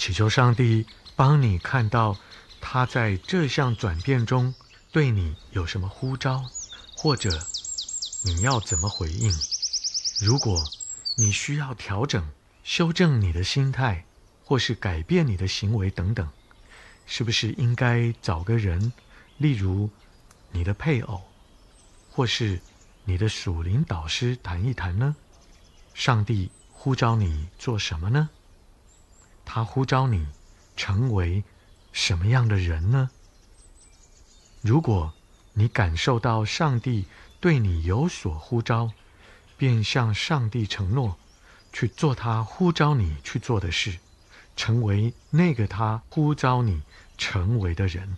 祈求上帝帮你看到他在这项转变中对你有什么呼召，或者你要怎么回应。如果你需要调整、修正你的心态，或是改变你的行为等等，是不是应该找个人，例如你的配偶，或是你的属灵导师谈一谈呢？上帝呼召你做什么呢？他呼召你成为什么样的人呢？如果你感受到上帝对你有所呼召，便向上帝承诺，去做他呼召你去做的事，成为那个他呼召你成为的人。